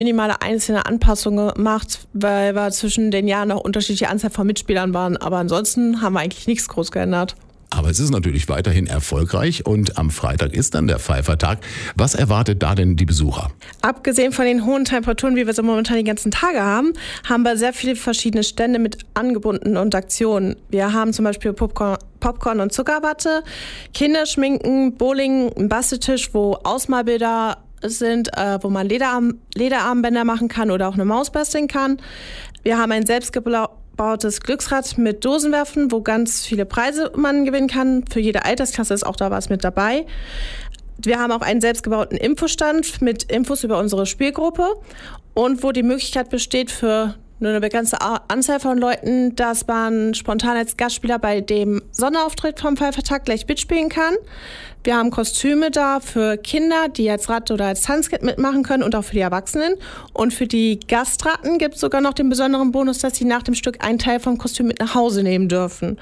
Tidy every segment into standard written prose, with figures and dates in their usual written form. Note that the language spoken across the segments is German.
minimale einzelne Anpassungen gemacht, weil wir zwischen den Jahren noch unterschiedliche Anzahl von Mitspielern waren. Aber ansonsten haben wir eigentlich nichts groß geändert. Aber es ist natürlich weiterhin erfolgreich und am Freitag ist dann der Pfeifertag. Was erwartet da denn die Besucher? Abgesehen von den hohen Temperaturen, wie wir so momentan die ganzen Tage haben, haben wir sehr viele verschiedene Stände mit Angeboten und Aktionen. Wir haben zum Beispiel Popcorn und Zuckerwatte, Kinderschminken, Bowling, einen Basteltisch, wo Ausmalbilder sind, wo man Lederarmbänder machen kann oder auch eine Maus basteln kann. Wir haben ein selbstgebautes Glücksrad mit Dosenwerfen, wo ganz viele Preise man gewinnen kann. Für jede Altersklasse ist auch da was mit dabei. Wir haben auch einen selbstgebauten Infostand mit Infos über unsere Spielgruppe und wo die Möglichkeit besteht für nur eine begrenzte Anzahl von Leuten, dass man spontan als Gastspieler bei dem Sonderauftritt vom Pfeifertag gleich mitspielen kann. Wir haben Kostüme da für Kinder, die als Rad- oder als Tanzkit mitmachen können und auch für die Erwachsenen. Und für die Gastratten gibt es sogar noch den besonderen Bonus, dass sie nach dem Stück einen Teil vom Kostüm mit nach Hause nehmen dürfen.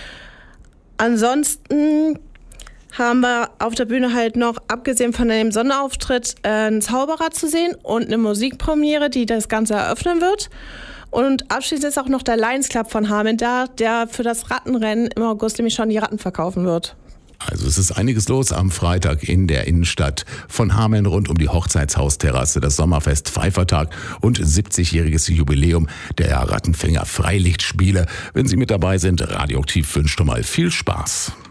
Ansonsten haben wir auf der Bühne halt noch, abgesehen von dem Sonderauftritt, einen Zauberer zu sehen und eine Musikpremiere, die das Ganze eröffnen wird. Und abschließend ist auch noch der Lions Club von Hameln da, der für das Rattenrennen im August nämlich schon die Ratten verkaufen wird. Also es ist einiges los am Freitag in der Innenstadt von Hameln rund um die Hochzeitshausterrasse, das Sommerfest Pfeifertag und 70-jähriges Jubiläum der Rattenfänger Freilichtspiele. Wenn Sie mit dabei sind, Radioaktiv wünscht schon mal viel Spaß.